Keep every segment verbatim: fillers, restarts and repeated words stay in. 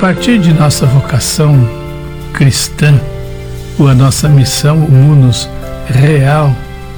partir de nossa vocação cristã, ou a nossa missão humanos real,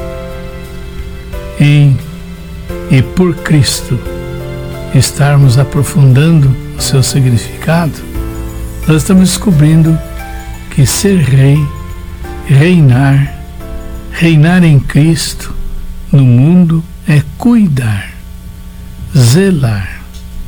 em e por Cristo estarmos aprofundando o seu significado, nós estamos descobrindo que ser rei, reinar, reinar em Cristo no mundo é cuidar, zelar,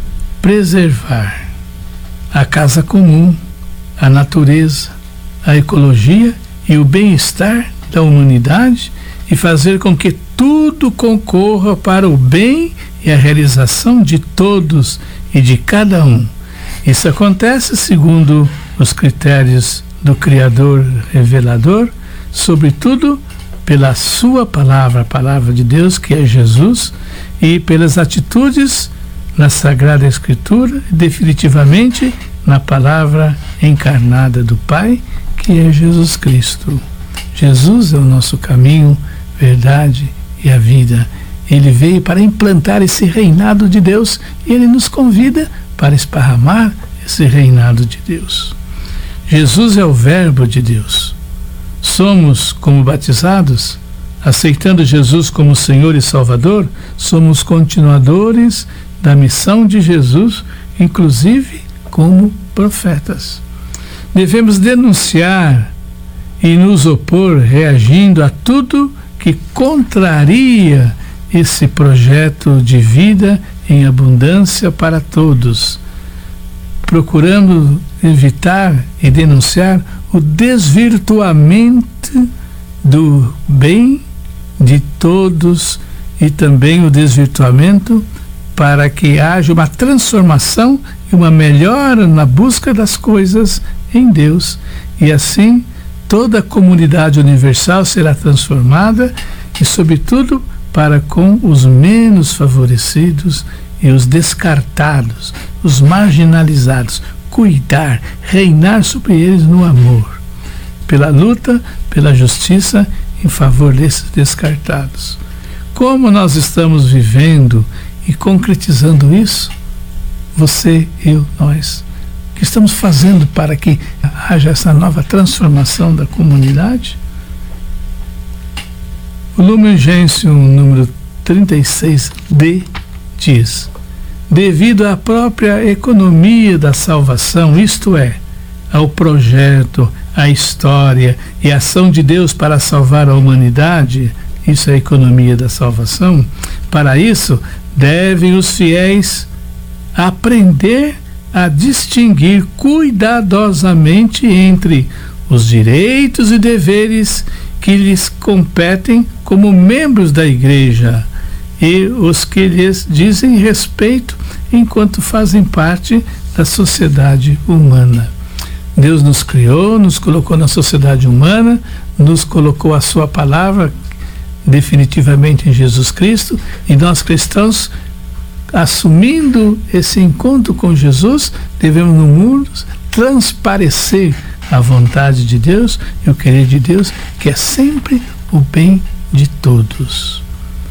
preservar a casa comum, a natureza, a ecologia e o bem-estar da humanidade e fazer com que tudo concorra para o bem e a realização de todos e de cada um. Isso acontece segundo os critérios do Criador revelador, sobretudo pela sua palavra, a palavra de Deus, que é Jesus, e pelas atitudes na Sagrada Escritura e definitivamente na palavra encarnada do Pai, que é Jesus Cristo. Jesus é o nosso caminho, verdade e a vida. Ele veio para implantar esse reinado de Deus e Ele nos convida para esparramar esse reinado de Deus. Jesus é o Verbo de Deus. Somos, como batizados, aceitando Jesus como Senhor e Salvador, somos continuadores da missão de Jesus, inclusive como profetas. Devemos denunciar e nos opor, reagindo a tudo que contraria esse projeto de vida em abundância para todos, procurando evitar e denunciar o desvirtuamento do bem de todos e também o desvirtuamento para que haja uma transformação e uma melhora na busca das coisas em Deus, e assim toda a comunidade universal será transformada e, sobretudo, para com os menos favorecidos e os descartados, os marginalizados, cuidar, reinar sobre eles no amor, pela luta, pela justiça em favor desses descartados. Como nós estamos vivendo e concretizando isso? Você, eu, nós, que estamos fazendo para que haja essa nova transformação da comunidade? O Lumen Gentium número trinta e seis D diz: devido à própria economia da salvação, isto é, ao projeto, à história e à ação de Deus para salvar a humanidade, isso é a economia da salvação, para isso devem os fiéis aprender a distinguir cuidadosamente entre os direitos e deveres que lhes competem como membros da Igreja e os que lhes dizem respeito enquanto fazem parte da sociedade humana. Deus nos criou, nos colocou na sociedade humana, nos colocou a sua palavra definitivamente em Jesus Cristo, e nós cristãos, assumindo esse encontro com Jesus, devemos no mundo transparecer a vontade de Deus e o querer de Deus, que é sempre o bem de todos.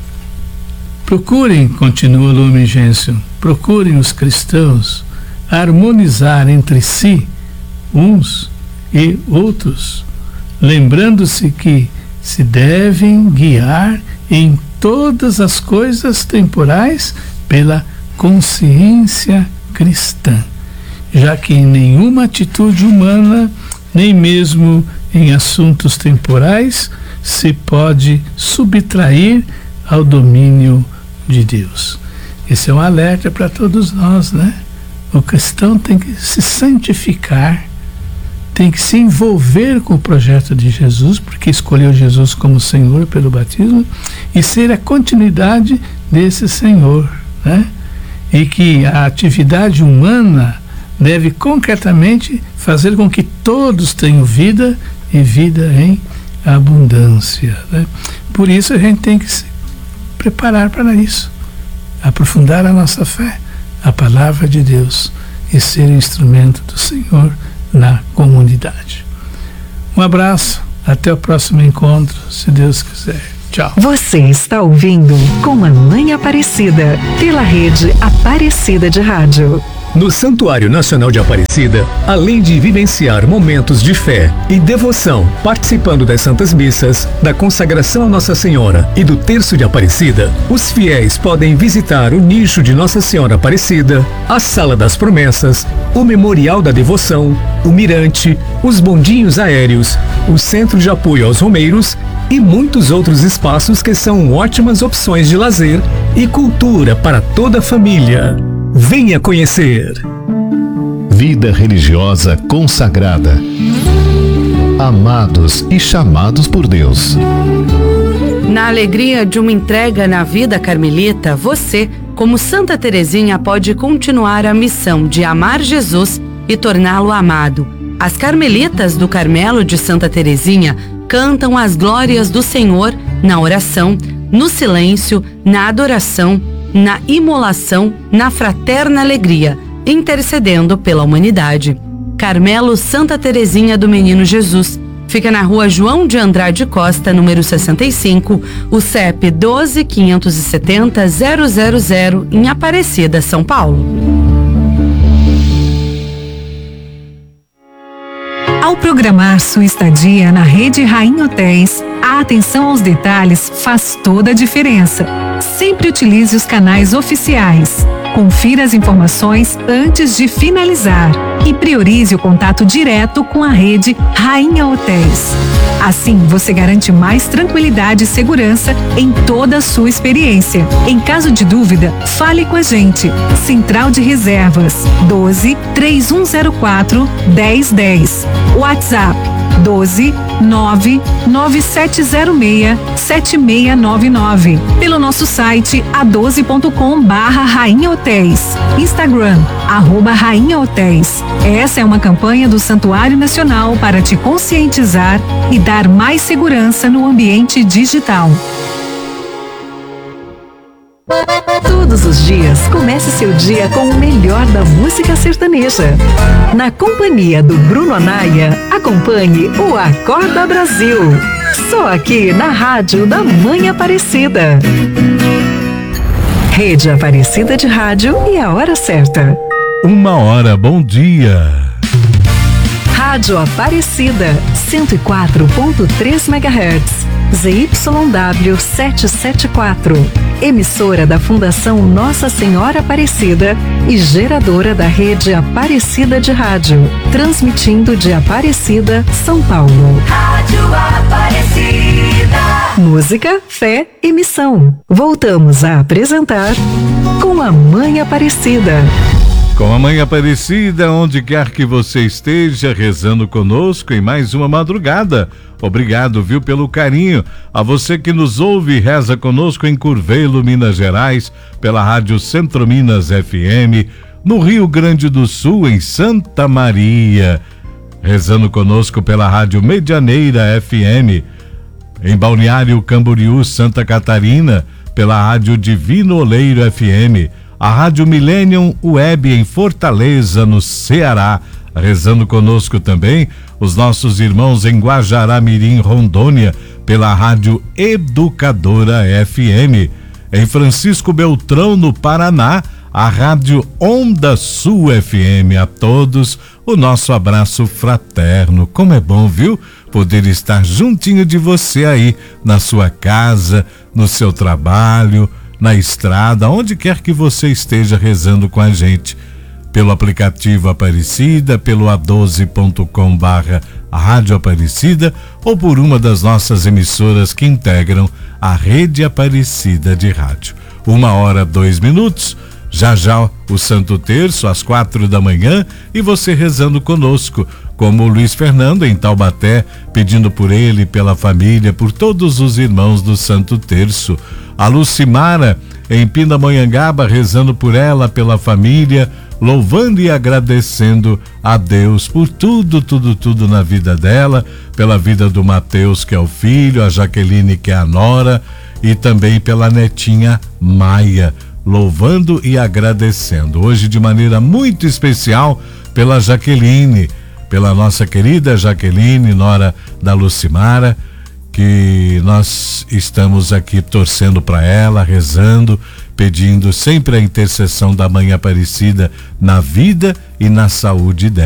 Procurem, continua o Lumen Gentium, procurem os cristãos harmonizar entre si, uns e outros, lembrando-se que se devem guiar em todas as coisas temporais pela consciência cristã, já que em nenhuma atitude humana, nem mesmo em assuntos temporais, se pode subtrair ao domínio de Deus. Esse é um alerta para todos nós, né? O cristão tem que se santificar, tem que se envolver com o projeto de Jesus, porque escolheu Jesus como Senhor pelo batismo, e ser a continuidade desse Senhor, né? E que a atividade humana deve concretamente fazer com que todos tenham vida e vida em abundância, né? Por isso a gente tem que se preparar para isso, aprofundar a nossa fé, a palavra de Deus, e ser instrumento do Senhor na comunidade. Um abraço, até o próximo encontro, se Deus quiser. Tchau. Você está ouvindo Com Mamãe Aparecida, pela rede Aparecida de Rádio. No Santuário Nacional de Aparecida, além de vivenciar momentos de fé e devoção, participando das Santas Missas, da consagração a Nossa Senhora e do Terço de Aparecida, os fiéis podem visitar o nicho de Nossa Senhora Aparecida, a Sala das Promessas, o Memorial da Devoção, o Mirante, os bondinhos aéreos, o Centro de Apoio aos Romeiros e muitos outros espaços que são ótimas opções de lazer e cultura para toda a família. Venha conhecer. Vida religiosa consagrada. Amados e chamados por Deus. Na alegria de uma entrega na vida carmelita, você, como Santa Teresinha, pode continuar a missão de amar Jesus e torná-lo amado. As Carmelitas do Carmelo de Santa Teresinha cantam as glórias do Senhor na oração, no silêncio, na adoração, na imolação, na fraterna alegria, intercedendo pela humanidade. Carmelo Santa Teresinha do Menino Jesus. Fica na rua João de Andrade Costa, número sessenta e cinco, o C E P doze, quinhentos e setenta, zero zero zero, em Aparecida, São Paulo. Ao programar sua estadia na Rede Rainha Hotéis, a atenção aos detalhes faz toda a diferença. Sempre utilize os canais oficiais. Confira as informações antes de finalizar e priorize o contato direto com a Rede Rainha Hotéis. Assim, você garante mais tranquilidade e segurança em toda a sua experiência. Em caso de dúvida, fale com a gente. Central de Reservas doze, três um zero quatro, dez dez. WhatsApp doze, nove, nove sete zero seis, sete seis nove nove. Pelo nosso site a doze ponto com barra Rainha Hotéis. Instagram, arroba Rainha Hotéis. Essa é uma campanha do Santuário Nacional para te conscientizar e dar mais segurança no ambiente digital. Todos os dias, comece seu dia com o melhor da música sertaneja. Na companhia do Bruno Anaia, acompanhe o Acorda Brasil. Só aqui na Rádio da Mãe Aparecida. Rede Aparecida de Rádio e a hora certa. Uma hora, bom dia. Rádio Aparecida, cento e quatro ponto três megahertz. Z Y W setecentos e setenta e quatro. Emissora da Fundação Nossa Senhora Aparecida e geradora da Rede Aparecida de Rádio. Transmitindo de Aparecida, São Paulo. Rádio Aparecida. Música, fé e missão. Voltamos a apresentar Com a Mãe Aparecida. Com a Mãe Aparecida, onde quer que você esteja, rezando conosco em mais uma madrugada. Obrigado, viu, pelo carinho. A você que nos ouve e reza conosco em Curvelo, Minas Gerais, pela Rádio Centro Minas F M, no Rio Grande do Sul, em Santa Maria. Rezando conosco pela Rádio Medianeira F M, em Balneário Camboriú, Santa Catarina, pela Rádio Divino Oleiro F M, a Rádio Millennium Web em Fortaleza, no Ceará. Rezando conosco também os nossos irmãos em Guajará-Mirim, Rondônia, pela Rádio Educadora F M. Em Francisco Beltrão, no Paraná, a Rádio Onda Sul F M. A todos, o nosso abraço fraterno. Como é bom, viu? Poder estar juntinho de você aí, na sua casa, no seu trabalho, na estrada, onde quer que você esteja rezando com a gente. Pelo aplicativo Aparecida, pelo a doze ponto com barra Rádio Aparecida ou por uma das nossas emissoras que integram a Rede Aparecida de Rádio. Uma hora, dois minutos, já já o Santo Terço às quatro da manhã e você rezando conosco, como o Luiz Fernando em Taubaté, pedindo por ele, pela família, por todos os irmãos do Santo Terço. A Lucimara em Pindamonhangaba, rezando por ela, pela família, louvando e agradecendo a Deus por tudo, tudo, tudo na vida dela, pela vida do Mateus, que é o filho, a Jaqueline, que é a nora, e também pela netinha Maia, louvando e agradecendo. Hoje, de maneira muito especial, pela Jaqueline, pela nossa querida Jaqueline, nora da Lucimara, que nós estamos aqui torcendo para ela, rezando, pedindo sempre a intercessão da Mãe Aparecida na vida e na saúde dela.